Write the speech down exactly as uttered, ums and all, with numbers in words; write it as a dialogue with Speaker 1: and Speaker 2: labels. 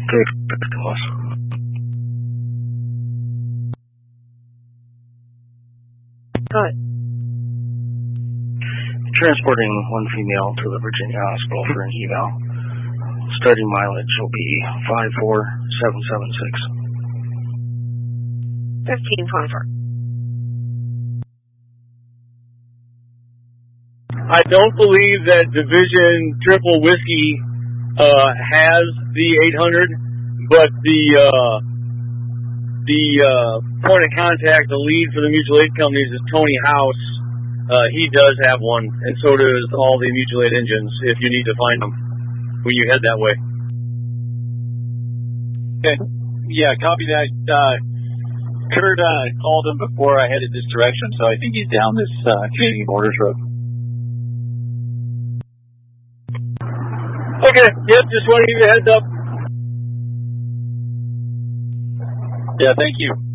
Speaker 1: Good. Boss.
Speaker 2: Good.
Speaker 1: Transporting one female to the Virginia hospital for an eval. Starting mileage will be five four seven seven six.
Speaker 2: Fifteen hundred.
Speaker 3: I don't believe that Division Triple Whiskey uh, has the eight hundred, but the uh, the uh, point of contact, the lead for the mutual aid companies is Tony House. Uh, he does have one, and so does all the mutual aid engines if you need to find them when you head that way.
Speaker 4: Okay. Yeah, copy that. Uh, Kurt uh, called him before I headed this direction, so I think he's down this uh, Canadian Borders Road.
Speaker 3: Okay, yep, just wanted to give you a heads up.
Speaker 4: Yeah, thank you.